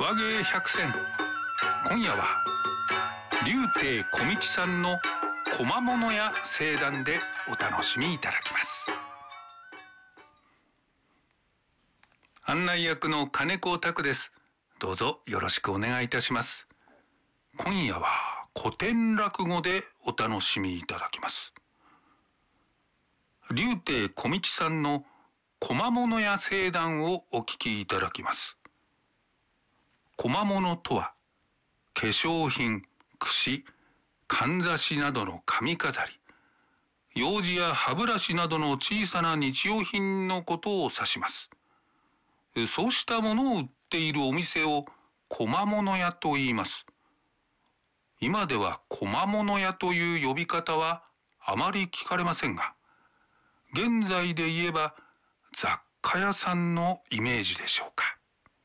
和芸百選。今夜は柳亭小道さんの小間物屋聖談でお楽しみいただきます。案内役の金子拓です。どうぞよろしくお願いいたします。今夜は古典落語でお楽しみいただきます。柳亭小道さんの小間物屋聖談をお聞きいただきます。小間物とは、化粧品、櫛、かんざしなどの髪飾り、楊枝や歯ブラシなどの小さな日用品のことを指します。そうしたものを売っているお店を小間物屋と言います。今では小間物屋という呼び方はあまり聞かれませんが、現在で言えば雑貨屋さんのイメージでしょうか。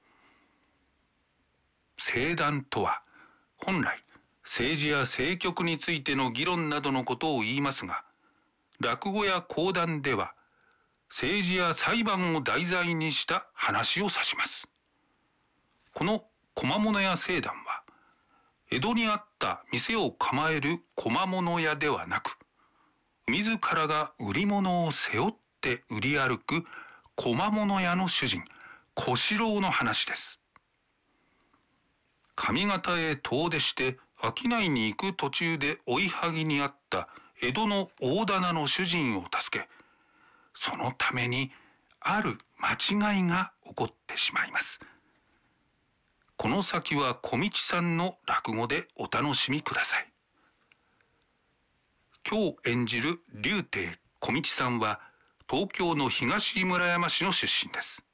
聖談とは、本来政治や政局についての議論などのことを言いますが、落語や講談では政治や裁判を題材にした話を指します。この小間物屋聖談は、江戸にあった店を構える小間物屋ではなく、自らが売り物を背負って売り歩く小間物屋の主人、小四郎の話です。上方へ遠出して商いに行く途中で追いはぎにあった江戸の大店の主人を助け、そのためにある間違いが起こってしまいます。この先は小道さんの落語でお楽しみください。今日演じる柳亭小道さんは東京の東村山市の出身です。